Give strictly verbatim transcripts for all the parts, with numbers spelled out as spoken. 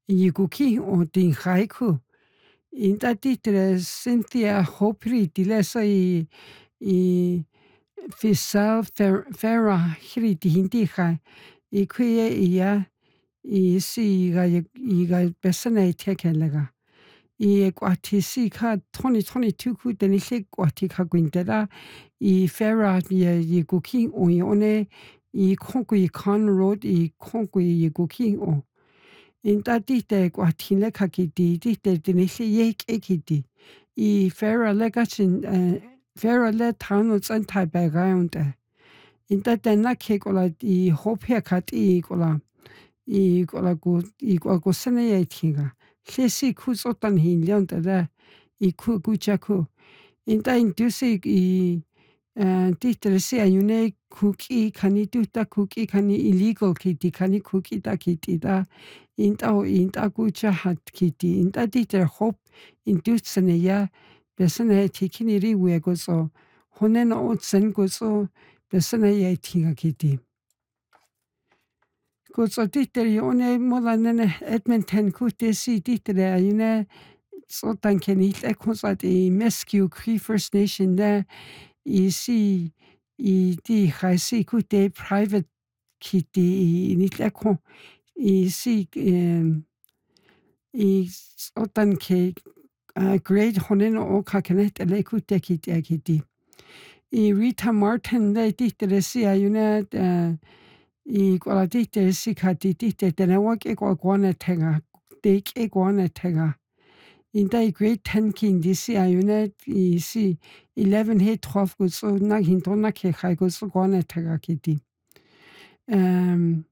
Yikuki o din haiku. Inta titre Cynthia Hopri dilesa i i Fisal Ferra hiri di hindi hai. I kuye iya i si ga i ga besane tekelega. I kwati si ka twenty twenty-two ku denise kwati ka gwintera i Ferra i yikuki o yone i konku i Con Road i konku i yikuki o. Inta tite kwati le kakiti tite denise yek ekiti. I Ferra legachin Ferra le tano tsantai background. Inta tena ke kola i hopia kati kola i kola go i kola go sene ye tinga. Sesi kuzotan hin leonta da i ku guchaku. Inta indusi i titre se ayune kuki kani tuta kuki kani illegal kiti kani kuki da kiti da inta o inta gucha hat kiti inta titre hop indusene ya besene tikini ri we gozo honen o tsen gozo besene ye tinga kiti. Gozo titre yone mola nene Edmonton kutesi titre ayune sotan keni le konsat i Mesquiu Cree First Nation da i si i di haisi kute private kiti i nitleko i si i sotan ke grade honen o kakenet le kute kiti kiti. I Rita Martin le titre si ayune i kola titre si kati titre tenawak e kwa kwana tenga dek e kwana tenga. Inta i grade ten king disi ayune i si eleven he twelve gutsu na hintona ke khai gutsu kwana tenga kiti. Um,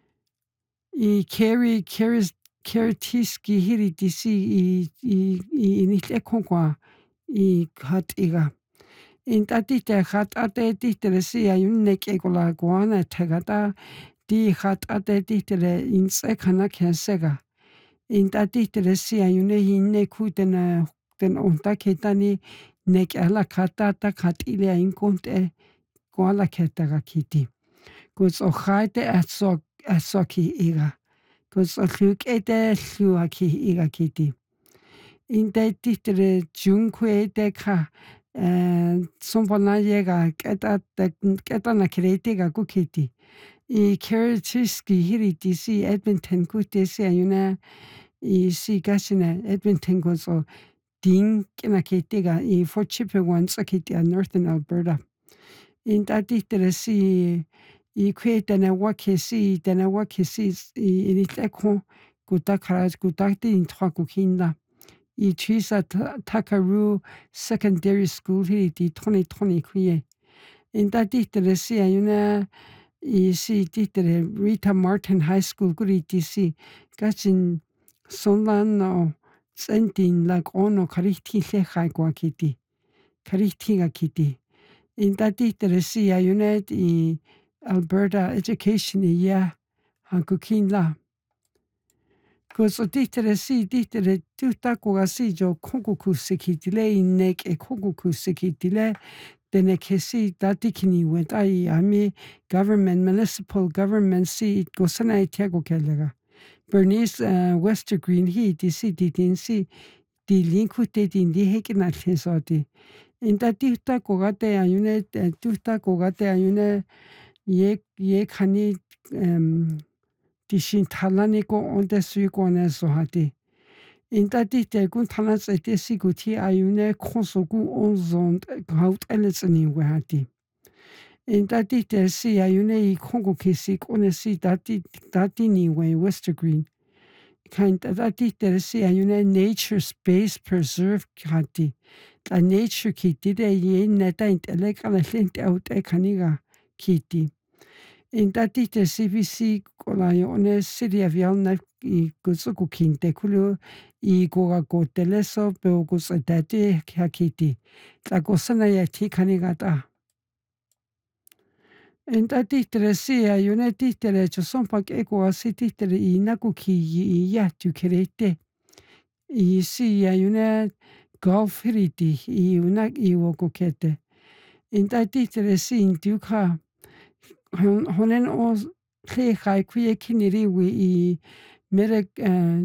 I Kerry Kerry's Kertiski hiri disi i i i nitle konkwa i hat iga. Inta titre hat ate titre si ayune ke kola kwana tenga da di hat ate titre inse kana kensega. Inta titre si ayune hinne kutena den onta ketani nek ala kata ta katile inkonte koala ketara kiti. Guts o haite atso atsoki iga. Guts o luk ete luaki iga kiti. Inte titre junkwe deka sompona yega keta keta na kretiga kukiti. I Kertiski hiri disi Edmonton kutesi ayune i si gasine Edmonton gozo ding kina kitiga i Fort Chipewyan sakiti a Northern Alberta. Inta titre si i kwe tena wakesi tena wakesi i nitleko kutakara kutakti in trois kukinda. I Chisa Takaru Secondary School hiri di twenty twenty kuye. Inta titre si ayune i si titre Rita Martin High School guri disi gachin sonlan no sentin lag ono kariti le khai kwa kiti. Kariti ga kiti. Inta titre si ayune i Alberta Education i ya hankukin la. Koso titre si titre tuta kwa si jo konguku sikitile inek e konguku sikitile dene kesi datikini went ai ami government municipal government si gosana itiago kelega. Bernice uh, Westergreen hi di si di din si di linku te din di hekina tesoti. Inta tuta kogate ayune tuta kogate ayune ye ye khani um, dishin talani ko onde sui ko ne so hati. Inta tite kun talas ete siguti ayune konsogu onzond gaut eletsani we hati. Inta tite si ayune i kongo kisi kone si dati dati ni we Westergreen. Kind dati tite si ayune nature space preserve hati. La nature kiti de ye neta intelekala lente out e kaniga kiti. Inta tite C B C kola yone city of Yalna i gutsuku kinte kulu i goga go teleso pe gus dati kiti. La gosana ya ti kanigata. Inta tite si ayune tite cho sompak ego si tite i nakuki i ya tu kerete. I si ayune golf hiriti i unak i woko kete. Inta tite si induka honen o lle khai kuye kiniri wi i mere